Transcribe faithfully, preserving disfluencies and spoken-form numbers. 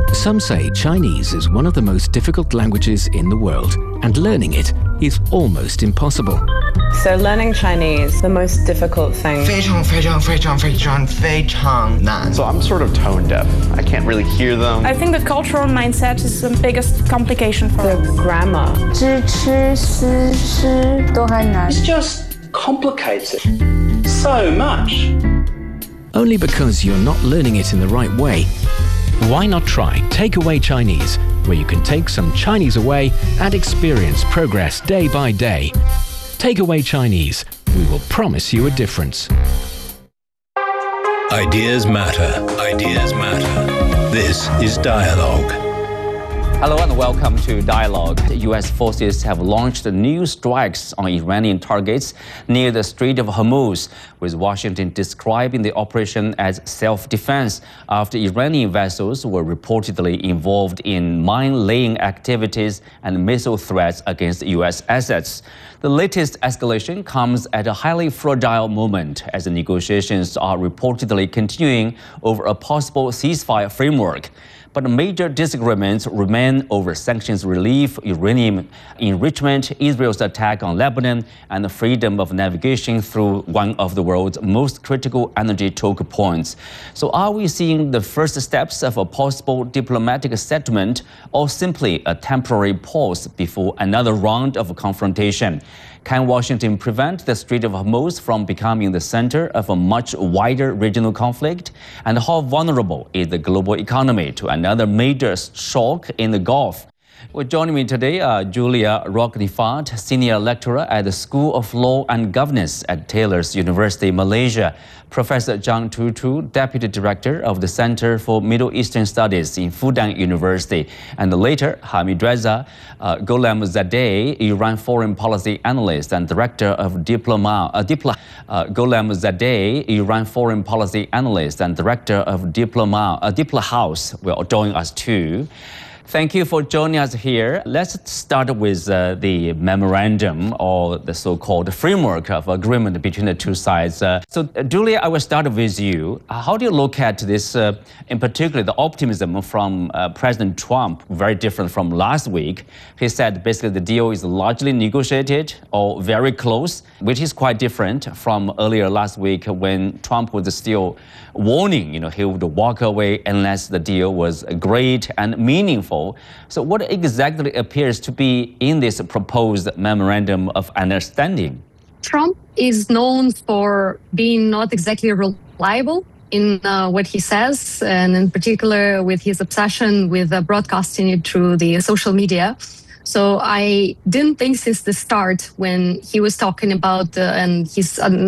Some say Chinese is one of the most difficult languages in the world, and learning it is almost impossible. So learning Chinese, the most difficult thing. 非常非常非常非常非常难. So I'm sort of tone deaf. I can't really hear them. I think the cultural mindset is the biggest complication for the grammar. 知吃思诗都很难. It's just complicated so much. Only because you're not learning it in the right way. Why not try Takeaway Chinese, where you can take some Chinese away and experience progress day by day. Takeaway Chinese. We will promise you a difference. Ideas matter. Ideas matter. This is Dialogue. Hello and welcome to Dialogue. U S forces have launched new strikes on Iranian targets near the Strait of Hormuz, with Washington describing the operation as self-defense after Iranian vessels were reportedly involved in mine-laying activities and missile threats against U S assets. The latest escalation comes at a highly fragile moment as the negotiations are reportedly continuing over a possible ceasefire framework. But major disagreements remain over sanctions relief, uranium enrichment, Israel's attack on Lebanon, and the freedom of navigation through one of the world's most critical energy choke points. So are we seeing the first steps of a possible diplomatic settlement, or simply a temporary pause before another round of confrontation? Can Washington prevent the Strait of Hormuz from becoming the center of a much wider regional conflict? And how vulnerable is the global economy to another major shock in the Gulf? Well, joining me today are Julia Rochnifat, Senior Lecturer at the School of Law and Governance at Taylor's University, Malaysia, Professor Zhang Tutu, Deputy Director of the Center for Middle Eastern Studies in Fudan University, and later Hamid Reza uh, Gholamzadeh, Iran Foreign Policy Analyst and Director of Diploma, uh, Dipla, uh, Gholamzadeh, Iran Foreign Policy Analyst and Director of Diploma, uh, Dipla House, will join us too. Thank you for joining us here. Let's start with uh, the memorandum, or the so-called framework of agreement between the two sides. Uh, so, uh, Julia, I will start with you. How do you look at this, uh, in particular, the optimism from uh, President Trump, very different from last week? He said basically the deal is largely negotiated or very close, which is quite different from earlier last week when Trump was still warning, you know, he would walk away unless the deal was great and meaningful. So what exactly appears to be in this proposed memorandum of understanding? Trump is known for being not exactly reliable in uh, what he says, and in particular with his obsession with uh, broadcasting it through the social media. So I didn't think since the start when he was talking about uh, and his uh,